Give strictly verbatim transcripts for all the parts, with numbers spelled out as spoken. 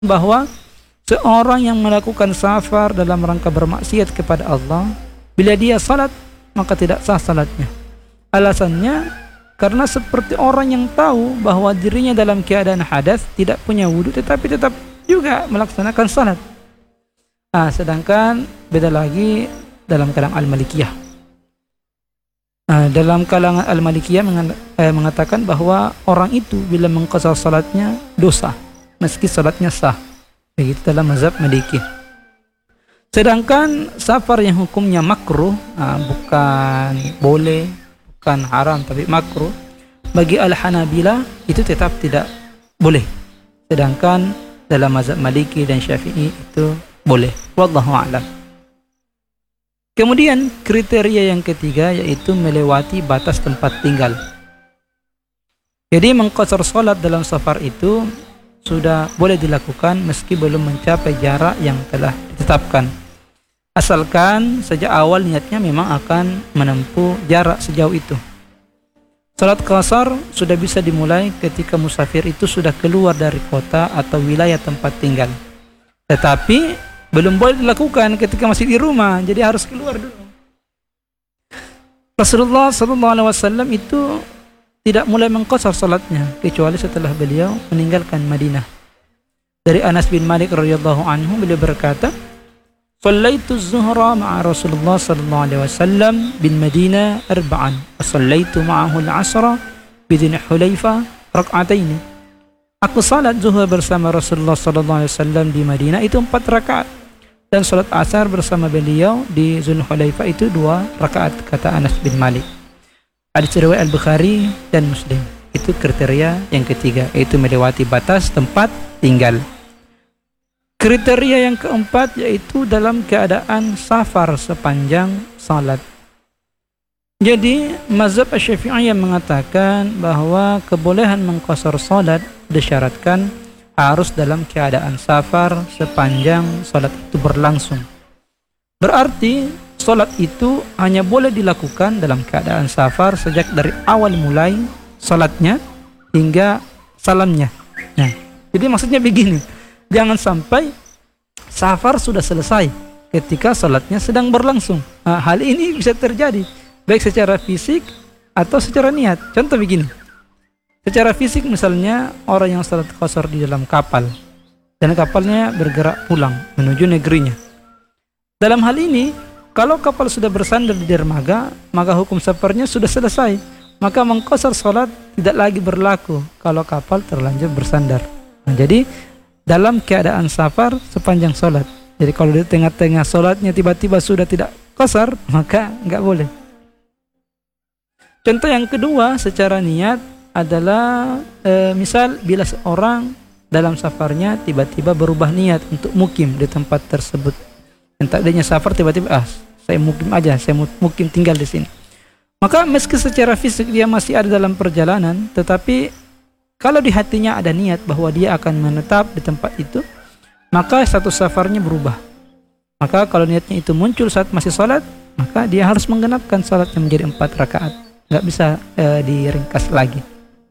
bahwa seorang yang melakukan safar dalam rangka bermaksiat kepada Allah, bila dia salat maka tidak sah salatnya. Alasannya karena seperti orang yang tahu bahwa dirinya dalam keadaan hadas, tidak punya wudhu, tetapi tetap juga melaksanakan salat. Nah, sedangkan beda lagi dalam kalangan Al-Malikiyah. Nah, dalam kalangan Al-Malikiyah mengatakan bahwa orang itu bila mengqasar salatnya dosa meski salatnya sah. Begitu dalam mazhab Maliki. Sedangkan safar yang hukumnya makruh, nah, bukan boleh, bukan haram, tapi makruh, bagi Al-Hanabilah itu tetap tidak boleh. Sedangkan dalam mazhab Maliki dan Syafi'i itu boleh. Wallahu a'lam. Kemudian kriteria yang ketiga yaitu melewati batas tempat tinggal. Jadi mengqasar salat dalam safar itu sudah boleh dilakukan meski belum mencapai jarak yang telah ditetapkan, asalkan sejak awal niatnya memang akan menempuh jarak sejauh itu. Salat qasar sudah bisa dimulai ketika musafir itu sudah keluar dari kota atau wilayah tempat tinggal, tetapi belum boleh dilakukan ketika masih di rumah, jadi harus keluar dulu. Rasulullah sallallahu alaihi wasallam itu tidak mulai mengqasar salatnya kecuali setelah beliau meninggalkan Madinah. Dari Anas bin Malik radhiyallahu anhu, beliau berkata, "Shallaitu az-zuhra ma'a Rasulullah sallallahu alaihi wasallam bin Madinah arba'an, wa shallaitu ma'ahu al-'ashra bi Dzul Hulaifah rak'ataini." Aku salat zuhur bersama Rasulullah sallallahu alaihi wasallam di Madinah itu empat rakaat, dan salat asar bersama beliau di Dzul Hulaifah itu dua rakaat, kata Anas bin Malik. Hadis riwayat Al-Bukhari dan Muslim. Itu kriteria yang ketiga, yaitu melewati batas tempat tinggal. Kriteria yang keempat yaitu dalam keadaan safar sepanjang salat. Jadi mazhab Asy-Syafi'i yang mengatakan bahwa kebolehan mengqasar salat disyaratkan harus dalam keadaan safar sepanjang salat itu berlangsung. Berarti salat itu hanya boleh dilakukan dalam keadaan safar sejak dari awal mulai salatnya hingga salamnya. Nah, jadi maksudnya begini, jangan sampai safar sudah selesai ketika salatnya sedang berlangsung. Nah, hal ini bisa terjadi baik secara fisik atau secara niat. Contoh begini, secara fisik misalnya orang yang salat qasar di dalam kapal dan kapalnya bergerak pulang menuju negerinya. Dalam hal ini, kalau kapal sudah bersandar di dermaga, maka hukum safarnya sudah selesai. Maka mengqasar salat tidak lagi berlaku kalau kapal terlanjur bersandar. Nah, jadi dalam keadaan safar sepanjang salat. Jadi kalau di tengah-tengah salatnya tiba-tiba sudah tidak qasar, maka nggak boleh. Contoh yang kedua secara niat adalah e, misal bila seorang dalam safarnya tiba-tiba berubah niat untuk mukim di tempat tersebut. Yang tadinya safar tiba-tiba ah saya mukim aja, saya mukim tinggal di sini. Maka meski secara fisik dia masih ada dalam perjalanan, tetapi kalau di hatinya ada niat bahwa dia akan menetap di tempat itu, maka status safarnya berubah. Maka kalau niatnya itu muncul saat masih salat, maka dia harus menggenapkan salatnya menjadi empat rakaat. Nggak bisa e, diringkas lagi.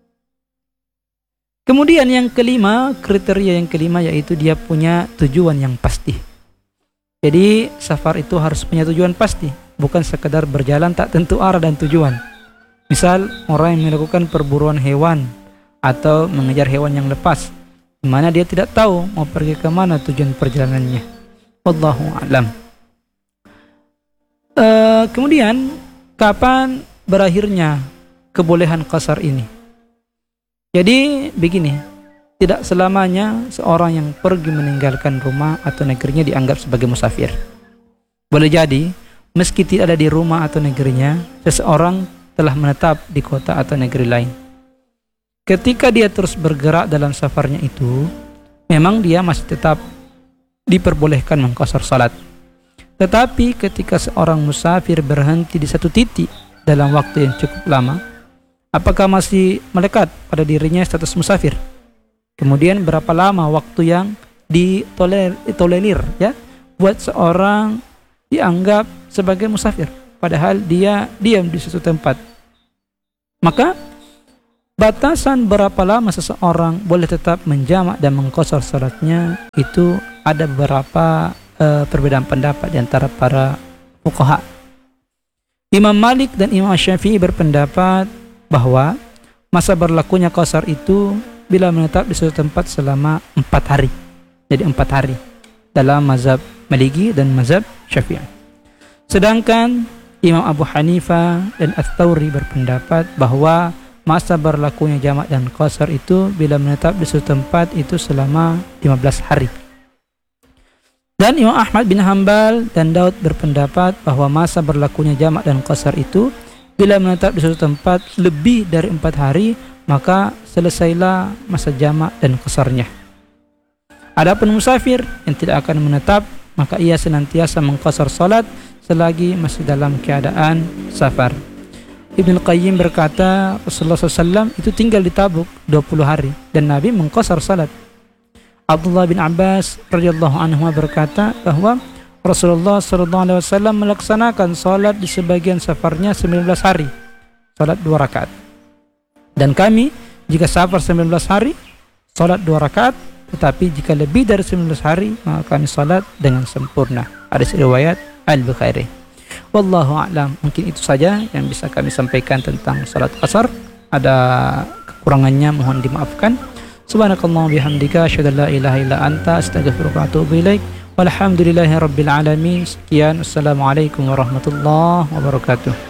Kemudian yang kelima, kriteria yang kelima yaitu dia punya tujuan yang pasti. Jadi safar itu harus punya tujuan pasti, bukan sekedar berjalan tak tentu arah dan tujuan. Misal orang yang melakukan perburuan hewan atau mengejar hewan yang lepas, di mana dia tidak tahu mau pergi ke mana tujuan perjalanannya. Wallahu a'lam. E, kemudian kapan berakhirnya kebolehan qasar ini? Jadi begini, tidak selamanya seorang yang pergi meninggalkan rumah atau negerinya dianggap sebagai musafir. Boleh jadi meski tidak ada di rumah atau negerinya, seseorang telah menetap di kota atau negeri lain. Ketika dia terus bergerak dalam safarnya itu, memang dia masih tetap diperbolehkan mengqasar salat. Tetapi ketika seorang musafir berhenti di satu titik dalam waktu yang cukup lama, apakah masih melekat pada dirinya status musafir? Kemudian berapa lama waktu yang ditolerir ya buat seorang dianggap sebagai musafir padahal dia diam di suatu tempat? Maka Batasan berapa lama seseorang boleh tetap menjamak dan mengqashar salatnya itu ada beberapa uh, perbedaan pendapat di antara para fuqaha. Imam Malik dan Imam Syafi'i berpendapat bahwa masa berlakunya qashar itu bila menetap di suatu tempat selama empat hari. Jadi empat hari dalam mazhab Maliki dan mazhab Syafi'i. Sedangkan Imam Abu Hanifah dan Ats-Tsauri berpendapat bahwa masa berlakunya jamak dan qashar itu bila menetap di suatu tempat itu selama lima belas hari. Dan Imam Ahmad bin Hanbal dan Daud berpendapat bahwa masa berlakunya jamak dan qashar itu bila menetap di suatu tempat lebih dari empat hari, maka selesailah masa jamak dan qasharnya. Adapun musafir yang tidak akan menetap, maka ia senantiasa mengqashar salat selagi masih dalam keadaan safar. Ibnu Qayyim berkata Rasulullah shallallahu alaihi wasallam itu tinggal di Tabuk dua puluh hari dan Nabi mengqashar salat. Abdullah bin Abbas radhiyallahu anhu berkata bahwa Rasulullah shallallahu alaihi wasallam melaksanakan salat di sebagian safarnya sembilan belas hari, salat dua rakaat. Dan kami jika safar sembilan belas hari, salat dua rakaat, tetapi jika lebih dari sembilan belas hari, maka kami salat dengan sempurna. Hadis riwayat Al-Bukhari. Wallahu a'lam. Mungkin itu saja yang bisa kami sampaikan tentang salat qashar. Ada kekurangannya mohon dimaafkan. Subhanakallah bihamdika asyhadu an la ilaha illa anta astaghfiruka wa atubu ilaik. Walhamdulillahi rabbil alamin. Sekian, assalamualaikum warahmatullahi wabarakatuh.